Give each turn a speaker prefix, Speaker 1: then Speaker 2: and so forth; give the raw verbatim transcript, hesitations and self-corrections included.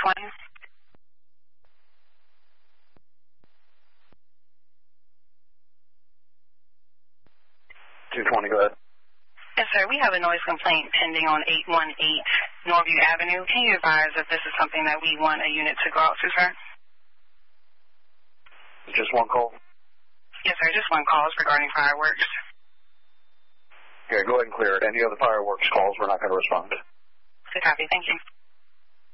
Speaker 1: one.
Speaker 2: two twenty, go ahead.
Speaker 1: Yes, sir. We have a noise complaint pending on eight one eight Norview Avenue. Can you advise if this is something that we want a unit to go out to, sir?
Speaker 2: Just one call?
Speaker 1: Yes, sir. Just one call is regarding fireworks.
Speaker 2: Okay, go ahead and clear it. Any other fireworks calls, we're not going to respond.
Speaker 1: Good copy. Thank you.